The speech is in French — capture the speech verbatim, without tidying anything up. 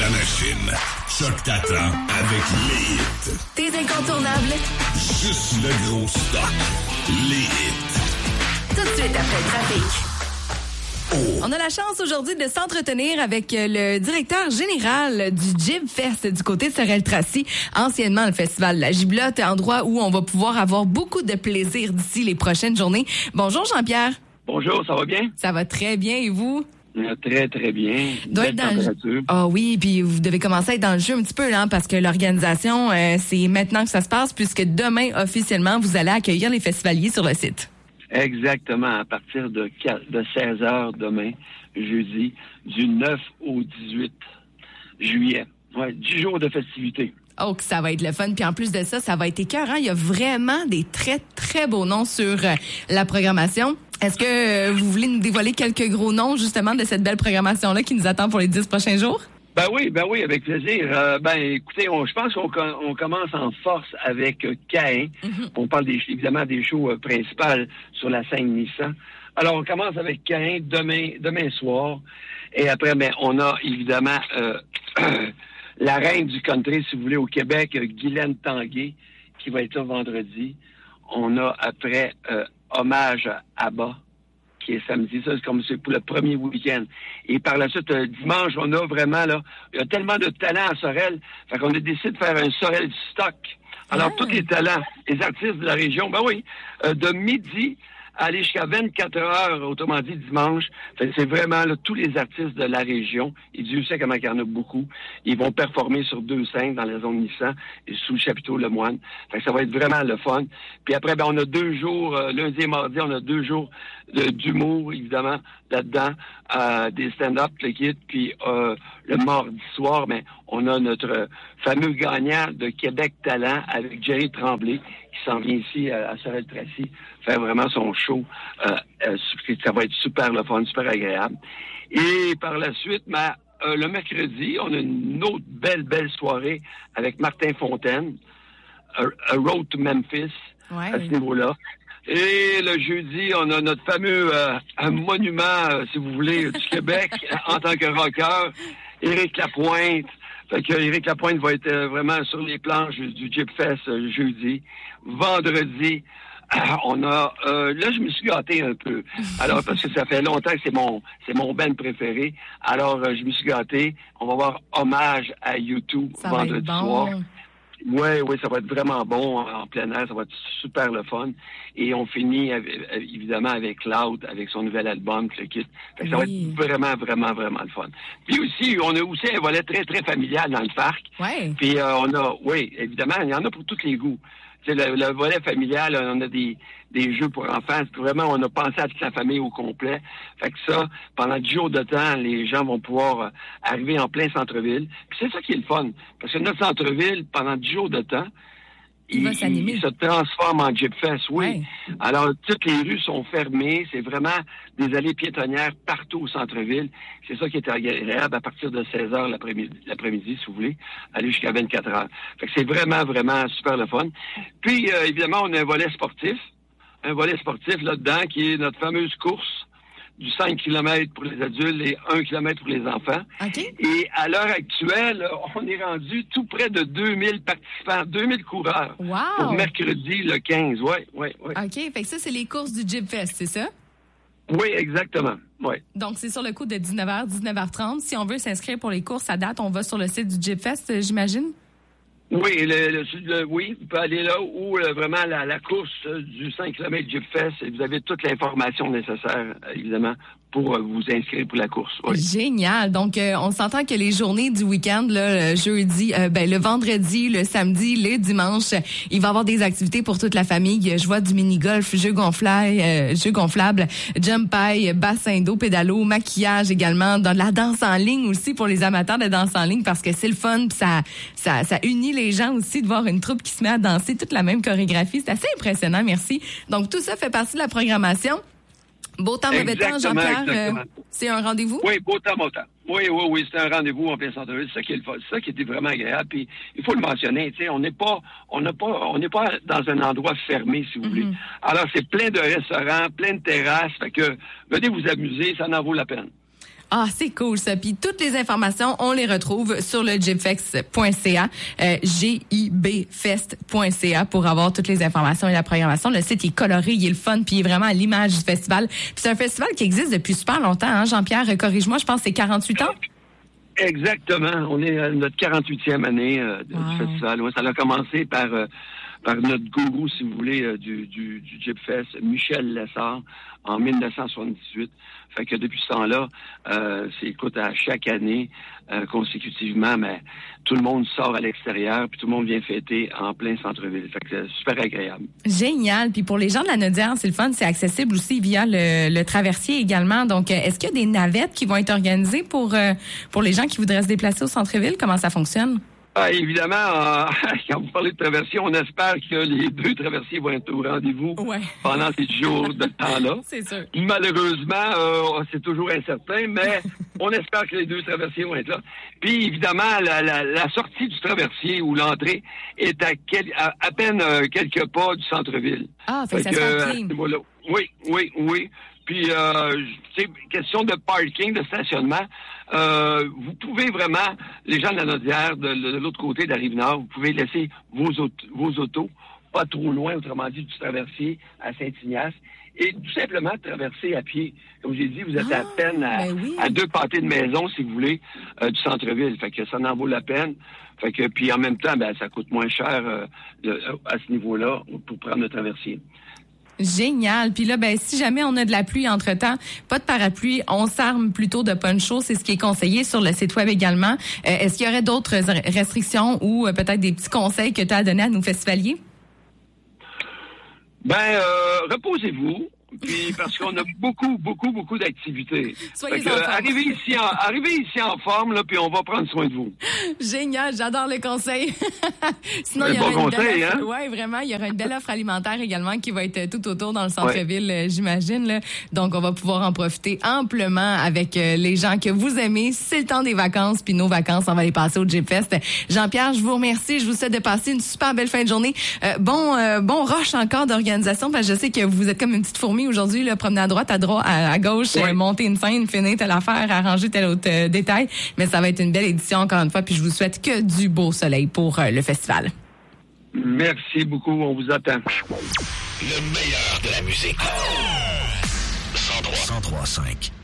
la machine. Choc t'attend avec les hits. Tes incontournables. Juste le gros stock. Les hits. Tout de suite après le trafic. Oh. On a la chance aujourd'hui de s'entretenir avec le directeur général du Jib Fest du côté de Sorel-Tracy, anciennement le festival La Giblotte, endroit où on va pouvoir avoir beaucoup de plaisir d'ici les prochaines journées. Bonjour Jean-Pierre. Bonjour, ça va bien? Ça va très bien et vous? Très, très bien. Doit être dans le... Ah oui, puis vous devez commencer à être dans le jeu un petit peu, là, parce que l'organisation, euh, c'est maintenant que ça se passe, puisque demain, officiellement, vous allez accueillir les festivaliers sur le site. Exactement, à partir de, de seize heures demain, jeudi, du neuf au dix-huit juillet. Ouais, dix jours de festivités. Oh, que ça va être le fun. Puis en plus de ça, ça va être écœurant. Il y a vraiment des très, très beaux noms sur euh, la programmation. Est-ce que euh, vous voulez nous dévoiler quelques gros noms, justement, de cette belle programmation-là qui nous attend pour les dix prochains jours? Ben oui, ben oui, avec plaisir. Euh, ben écoutez, on, je pense qu'on on commence en force avec euh, Caïn. Mm-hmm. On parle des, évidemment des shows euh, principales sur la scène Nissan. Alors, on commence avec Caïn demain, demain soir. Et après, ben, on a évidemment euh, la reine du country, si vous voulez, au Québec, euh, Guylaine Tanguay, qui va être là vendredi. On a après euh, Hommage à Abba, qui est samedi. Ça, c'est comme c'est pour le premier week-end. Et par la suite, euh, dimanche, on a vraiment, là, il y a tellement de talents à Sorel, fait qu'on a décidé de faire un Sorel stock. Alors, ah. tous les talents, les artistes de la région, ben oui, euh, de midi à aller jusqu'à vingt-quatre heures, autrement dit dimanche. Fait, c'est vraiment là, tous les artistes de la région. Et Dieu sait comment il y en a beaucoup. Ils vont performer sur deux scènes dans la zone Nissan et sous le chapiteau Lemoine. Fait, ça va être vraiment le fun. Puis après, ben on a deux jours, euh, lundi et mardi, on a deux jours de, d'humour, évidemment, là-dedans, euh, des stand-up, le kit. Puis euh, le mardi soir, ben, on a notre fameux gagnant de Québec Talent avec Jerry Tremblay, qui s'en vient ici à, à Sorel-Tracy, faire vraiment son show. Euh, euh, ça va être super le fun, super agréable. Et par la suite, ben, euh, le mercredi, on a une autre belle, belle soirée avec Martin Fontaine, A, A Road to Memphis, ouais. À ce niveau-là. Et le jeudi, on a notre fameux euh, un monument, euh, si vous voulez, du Québec en tant que rocker, Éric Lapointe. Fait que Éric Lapointe va être euh, vraiment sur les planches du Jib Fest euh, jeudi. Vendredi, euh, on a... Euh, là, je me suis gâté un peu. Alors, parce que ça fait longtemps que c'est mon c'est mon band préféré. Alors, euh, je me suis gâté. On va voir Hommage à U deux ça vendredi bon. soir. Oui, oui, ça va être vraiment bon en plein air. Ça va être super le fun. Et on finit, avec, évidemment, avec Cloud, avec son nouvel album, le kit. Fait que ça oui. va être vraiment, vraiment, vraiment le fun. Puis aussi, on a aussi un volet très, très familial dans le parc. Ouais. Puis euh, on a, oui, évidemment, il y en a pour tous les goûts. Tu sais, le, le volet familial, on a des, des jeux pour enfants. Vraiment, on a pensé à toute la famille au complet. Fait que ça, pendant dix jours de temps, les gens vont pouvoir euh, arriver en plein centre-ville. Puis c'est ça qui est le fun. Parce que notre centre-ville, pendant dix jours de temps, il, il, il, il se transforme en Jib Fest, oui. Ouais. Alors, toutes les rues sont fermées. C'est vraiment des allées piétonnières partout au centre-ville. C'est ça qui est agréable à partir de seize heures l'après-midi, l'après-midi si vous voulez, aller jusqu'à vingt-quatre heures. Fait que c'est vraiment, vraiment super le fun. Puis, euh, évidemment, on a un volet sportif. Un volet sportif là-dedans qui est notre fameuse course du cinq kilomètres pour les adultes et un kilomètre pour les enfants. Okay. Et à l'heure actuelle, on est rendu tout près de deux mille participants, deux mille coureurs. Wow. Pour mercredi le quinze, oui, oui, oui. OK, fait que ça, c'est les courses du Jib Fest, c'est ça? Oui, exactement, oui. Donc, c'est sur le coup de dix-neuf heures, dix-neuf heures trente. Si on veut s'inscrire pour les courses à date, on va sur le site du Jib Fest, j'imagine? Oui, le, le, le, oui, vous pouvez aller là où euh, vraiment la, la course euh, du cinq kilomètres Jib Fest, et vous avez toute l'information nécessaire, euh, évidemment, pour euh, vous inscrire pour la course. Oui. Génial. Donc, euh, on s'entend que les journées du week-end, là, le jeudi, euh, ben, le vendredi, le samedi, le dimanche, il va y avoir des activités pour toute la famille. Je vois du mini-golf, jeux gonflables, euh, jeux gonflables, jump high, bassin d'eau, pédalo, maquillage également, dans de la danse en ligne aussi pour les amateurs de danse en ligne parce que c'est le fun, pis ça, ça, ça unit les gens aussi de voir une troupe qui se met à danser toute la même chorégraphie. C'est assez impressionnant, merci. Donc, tout ça fait partie de la programmation. Beau temps, mauvais temps, Jean-Pierre, euh, c'est un rendez-vous? Oui, beau temps, beau temps. Oui, oui, oui, c'est un rendez-vous en plein centre-ville. C'est ça qui est le fun. C'est ça qui était vraiment agréable. Puis, il faut le mentionner, tu sais, on n'est pas, on n'a pas, on n'est pas dans un endroit fermé, si vous mm-hmm. voulez. Alors, c'est plein de restaurants, plein de terrasses. Fait que, venez vous amuser, ça en vaut la peine. Ah, c'est cool ça. Puis toutes les informations, on les retrouve sur le jibfest point c a, euh, G I B fest point c a pour avoir toutes les informations et la programmation. Le site il est coloré, il est le fun, puis il est vraiment à l'image du festival. Puis c'est un festival qui existe depuis super longtemps, hein, Jean-Pierre, corrige-moi, je pense que c'est quarante-huit ans. Exactement. On est à notre quarante-huitième année euh, wow. du festival. Ouais, ça a commencé par euh, par notre gourou, si vous voulez, euh, du, du, du Jibfest, Michel Lessard, en dix-neuf cent soixante-dix-huit. Fait que depuis ce temps-là, euh, c'est, écoute, à chaque année, euh, consécutivement, mais tout le monde sort à l'extérieur, puis tout le monde vient fêter en plein centre-ville. Fait que c'est super agréable. Génial. Puis pour les gens de la Naudière, c'est le fun, c'est accessible aussi via le, le traversier également. Donc, est-ce qu'il y a des navettes qui vont être organisées pour, euh, pour les gens qui voudraient se déplacer au centre-ville? Comment ça fonctionne? Ah, évidemment, euh, quand vous parlez de traversier, on espère que les deux traversiers vont être au rendez-vous ouais. pendant ces jours de temps-là. C'est sûr. Malheureusement, euh, c'est toujours incertain, mais on espère que les deux traversiers vont être là. Puis, évidemment, la, la, la sortie du traversier ou l'entrée est à, quel, à, à peine euh, quelques pas du centre-ville. Ah, fait, fait que ça euh, se voilà. Oui, oui, oui. Puis, euh, c'est question de parking, de stationnement. Euh, vous pouvez vraiment, les gens de la Naudière, de, de l'autre côté de la Rive-Nord, vous pouvez laisser vos, auto, vos autos pas trop loin, autrement dit, du traversier à Saint-Ignace, et tout simplement traverser à pied. Comme j'ai dit, vous êtes ah, à peine à, ben oui. à deux pâtés de maison, si vous voulez, euh, du centre-ville. Fait que ça en vaut la peine. Fait que, puis en même temps, ben, ça coûte moins cher euh, de, à ce niveau-là pour prendre le traversier. Génial. Puis là, ben si jamais on a de la pluie entre-temps, pas de parapluie, on s'arme plutôt de poncho. C'est ce qui est conseillé sur le site web également. Euh, est-ce qu'il y aurait d'autres restrictions ou euh, peut-être des petits conseils que tu as à donner à nos festivaliers? Ben, euh, reposez-vous. Puis parce qu'on a beaucoup, beaucoup, beaucoup d'activités. Soyez que, en forme. Arrivez ici en, arrivez ici en forme, là, puis on va prendre soin de vous. Génial, j'adore le conseil. Sinon, il y aura bon une conseil, belle offre, hein? ouais, vraiment, il y aura une belle offre alimentaire également qui va être tout autour dans le centre-ville, ouais. j'imagine. Là. Donc, on va pouvoir en profiter amplement avec euh, les gens que vous aimez. C'est le temps des vacances, puis nos vacances, on va les passer au Jibfest. Jean-Pierre, je vous remercie. Je vous souhaite de passer une super belle fin de journée. Euh, bon, euh, bon rush encore d'organisation, parce que je sais que vous êtes comme une petite fourmi aujourd'hui, là, promener à droite, à droite, à, à gauche, oui. euh, monter une scène, finir telle affaire, arranger tel autre euh, détail. Mais ça va être une belle édition encore une fois, puis je vous souhaite que du beau soleil pour euh, le festival. Merci beaucoup, on vous attend. Le meilleur de la musique. cent trois, cent trois cinq